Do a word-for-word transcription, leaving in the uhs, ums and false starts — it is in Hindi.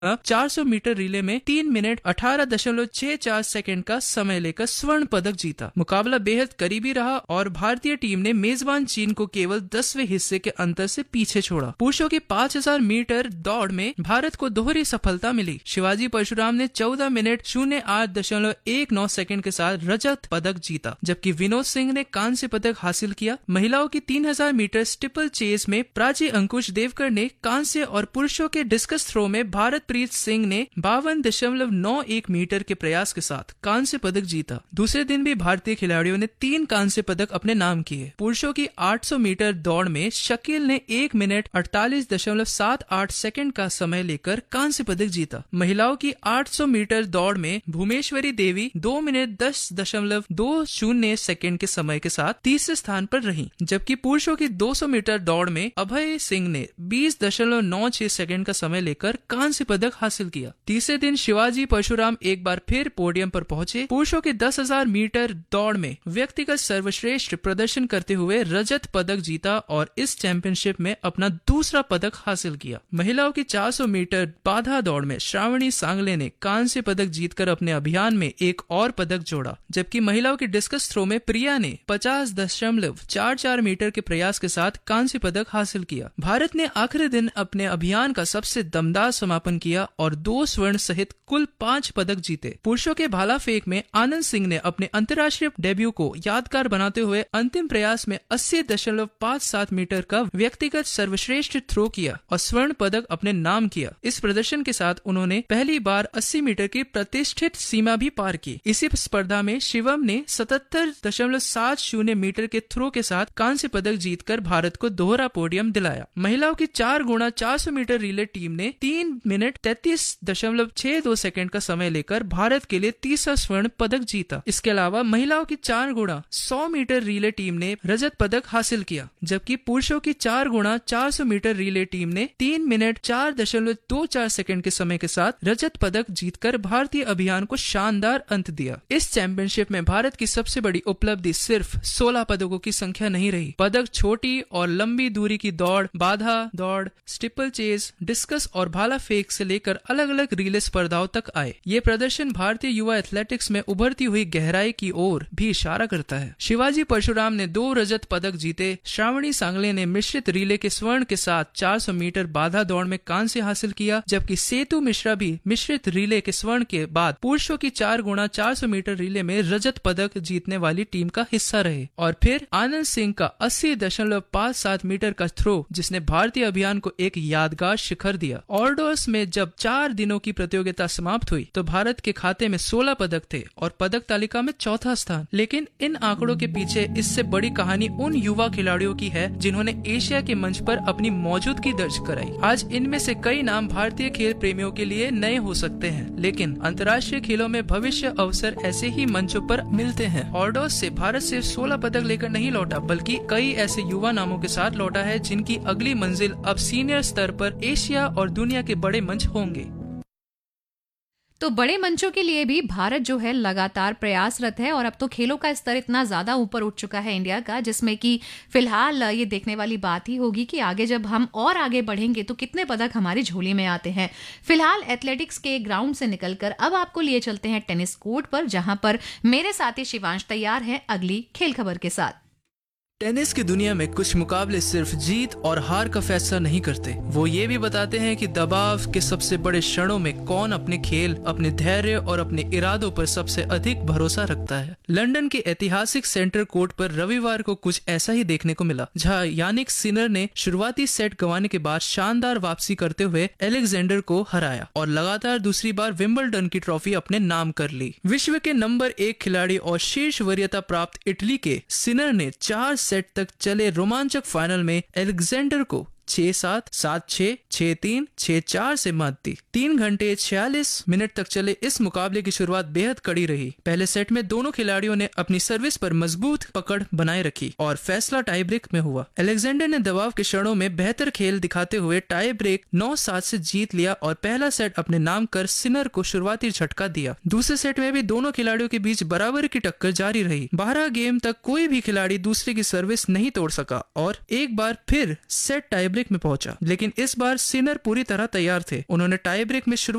चार सौ मीटर रिले में तीन मिनट अठारह दशमलव छह चार सेकंड का समय लेकर स्वर्ण पदक जीता। मुकाबला बेहद करीबी रहा और भारतीय टीम ने मेजबान चीन को केवल दसवें हिस्से के अंतर से पीछे छोड़ा। पुरुषों के पाँच हज़ार मीटर दौड़ में भारत को दोहरी सफलता मिली। शिवाजी परशुराम ने चौदह मिनट शून्य आठ दशमलव एक नौ सेकंड के साथ रजत पदक जीता, जबकि विनोद सिंह ने कांस्य पदक हासिल किया। महिलाओं की तीन हज़ार मीटर स्टीपल चेस में प्राची अंकुश देवकर ने कांस्य और पुरुषों के डिस्कस थ्रो में भारत प्रीत सिंह ने बावन दशमलव नौ एक मीटर के प्रयास के साथ कांस्य पदक जीता। दूसरे दिन भी भारतीय खिलाड़ियों ने तीन कांस्य पदक अपने नाम किए। पुरुषों की आठ सौ मीटर दौड़ में शकील ने एक मिनट अड़तालीस दशमलव सात आठ सेकंड का समय लेकर कांस्य पदक जीता। महिलाओं की आठ सौ मीटर दौड़ में भुवनेश्वरी देवी दो मिनट दस दशमलव दो शून्य सेकंड के समय के साथ तीसरे स्थान पर रही, जबकि पुरुषों की दो सौ मीटर दौड़ में अभय सिंह ने बीस दशमलव नौ छह सेकंड का समय लेकर कांस्य पदक हासिल किया। तीसरे दिन शिवाजी परशुराम एक बार फिर पोडियम पर पहुंचे। पुरुषों के दस हज़ार मीटर दौड़ में व्यक्तिगत सर्वश्रेष्ठ प्रदर्शन करते हुए रजत पदक जीता और इस चैंपियनशिप में अपना दूसरा पदक हासिल किया। महिलाओं की चार सौ मीटर बाधा दौड़ में श्रावणी सांगले ने कांस्य पदक जीतकर अपने अभियान में एक और पदक जोड़ा, जबकि महिलाओं की डिस्कस थ्रो में प्रिया ने पचास दशमलव चार चार मीटर के प्रयास के साथ कांस्य पदक हासिल किया। भारत ने आखिरी दिन अपने अभियान का सबसे दमदार समापन किया और दो स्वर्ण सहित कुल पांच पदक जीते। पुरुषों के भाला फेंक में आनंद सिंह ने अपने अंतर्राष्ट्रीय डेब्यू को यादगार बनाते हुए अंतिम प्रयास में अस्सी दशमलव पाँच सात मीटर का व्यक्तिगत सर्वश्रेष्ठ थ्रो किया और स्वर्ण पदक अपने नाम किया। इस प्रदर्शन के साथ उन्होंने पहली बार अस्सी मीटर की प्रतिष्ठित सीमा भी पार की। इसी स्पर्धा में शिवम ने सतहत्तर दशमलव सात शून्य मीटर के थ्रो के साथ कांस्य पदक जीतकर भारत को दोहरा पोडियम दिलाया। महिलाओं की चार गुणा चार सौ मीटर रिले टीम ने तीन मिनट तैतीस दशमलव छह दो सेकंड का समय लेकर भारत के लिए तीसरा स्वर्ण पदक जीता। इसके अलावा महिलाओं की चार गुणा सौ मीटर रिले टीम ने रजत पदक हासिल किया, जबकि पुरुषों की चार गुणा चार सौ मीटर रिले टीम ने तीन मिनट चार दशमलव दो चार सेकंड के समय के साथ रजत पदक जीतकर भारतीय अभियान को शानदार अंत दिया। इस चैंपियनशिप में भारत की सबसे बड़ी उपलब्धि सिर्फ सोलह पदकों की संख्या नहीं रही। पदक छोटी और लंबी दूरी की दौड़, बाधा दौड़, स्टीपल चेस, डिस्कस और भाला फेंक से लेकर अलग अलग रिले स्पर्धाओं तक आए। ये प्रदर्शन भारतीय युवा एथलेटिक्स में उभरती हुई गहराई की ओर भी इशारा करता है। शिवाजी परशुराम ने दो रजत पदक जीते। श्रावणी सांगले ने मिश्रित रिले के स्वर्ण के साथ चार सौ मीटर बाधा दौड़ में कांस्य हासिल किया, जबकि सेतु मिश्रा भी मिश्रित रिले के स्वर्ण के बाद पुरुषों की चार गुणा चार सौ मीटर रिले में रजत पदक जीतने वाली टीम का हिस्सा रहे। और फिर आनंद सिंह का अस्सी दशमलव पाँच सात मीटर का थ्रो, जिसने भारतीय अभियान को एक यादगार शिखर दिया। ऑर्डोस में जब चार दिनों की प्रतियोगिता समाप्त हुई तो भारत के खाते में सोलह पदक थे और पदक तालिका में चौथा स्थान। लेकिन इन आंकड़ों के पीछे इससे बड़ी कहानी उन युवा खिलाड़ियों की है जिन्होंने एशिया के मंच पर अपनी मौजूदगी दर्ज कराई। आज इनमें से कई नाम भारतीय खेल प्रेमियों के लिए नए हो सकते हैं, लेकिन अंतर्राष्ट्रीय खेलों में भविष्य अवसर ऐसे ही मंचों पर मिलते हैं। ऑर्डोस से भारत सिर्फ सोलह पदक लेकर नहीं लौटा, बल्कि कई ऐसे युवा नामों के साथ लौटा है जिनकी अगली मंजिल अब सीनियर स्तर पर एशिया और दुनिया के बड़े मंच होंगे। तो बड़े मंचों के लिए भी भारत जो है लगातार प्रयासरत है और अब तो खेलों का स्तर इतना ज्यादा ऊपर उठ चुका है इंडिया का, जिसमें कि फिलहाल ये देखने वाली बात ही होगी कि आगे जब हम और आगे बढ़ेंगे तो कितने पदक हमारी झोली में आते हैं। फिलहाल एथलेटिक्स के ग्राउंड से निकलकर अब आपको लिए चलते हैं टेनिस कोर्ट पर, जहां पर मेरे साथी शिवांश तैयार हैं अगली खेल खबर के साथ। टेनिस की दुनिया में कुछ मुकाबले सिर्फ जीत और हार का फैसला नहीं करते, वो ये भी बताते हैं कि दबाव के सबसे बड़े क्षणों में कौन अपने खेल, अपने धैर्य और अपने इरादों पर सबसे अधिक भरोसा रखता है। लंदन के ऐतिहासिक सेंटर कोर्ट पर रविवार को कुछ ऐसा ही देखने को मिला, जहां यानिक सिनर ने शुरुआती सेट गंवाने के बाद शानदार वापसी करते हुए एलेक्जेंडर को हराया और लगातार दूसरी बार विंबलडन की ट्रॉफी अपने नाम कर ली। विश्व के नंबर एक खिलाड़ी और शीर्ष वरीयता प्राप्त इटली के सिनर ने चार सेट तक चले रोमांचक फाइनल में एलेक्जेंडर को छह सात, सात छह, छह तीन, छह चार से मात दी। तीन घंटे छियालीस मिनट तक चले इस मुकाबले की शुरुआत बेहद कड़ी रही। पहले सेट में दोनों खिलाड़ियों ने अपनी सर्विस पर मजबूत पकड़ बनाए रखी और फैसला टाई ब्रेक में हुआ। एलेक्जेंडर ने दबाव के क्षणों में बेहतर खेल दिखाते हुए टाई ब्रेक नौ सात से जीत लिया और पहला सेट अपने नाम कर सिनर को शुरुआती झटका दिया। दूसरे सेट में भी दोनों खिलाड़ियों के बीच बराबर की टक्कर जारी रही। बारह गेम तक कोई भी खिलाड़ी दूसरे की सर्विस नहीं तोड़ सका और एक बार फिर सेट टाई ब्रेक ब्रेक में पहुंचा, लेकिन इस बार सिनर पूरी तरह तैयार थे। उन्होंने टाई ब्रेक में शुरुआत